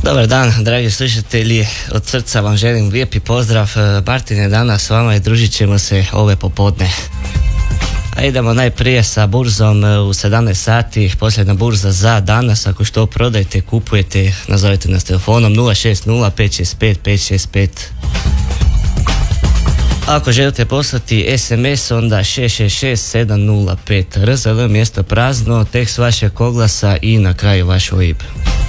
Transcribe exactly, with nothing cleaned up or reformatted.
Dobar dan, dragi slušatelji, od srca vam želim lijepi pozdrav. Martin je danas s vama i družit ćemo se ove popodne. A idemo najprije sa burzom u sedamnaest sati, posljedna burza za danas. Ako što prodajete, kupujete, nazovite nas telefonom nula šest nula pet šest pet pet šest pet. Ako želite poslati es em es, onda šest šest šest sedam nula pet. R Z L mjesto prazno, tekst vašeg oglasa i na kraju vaš O I B.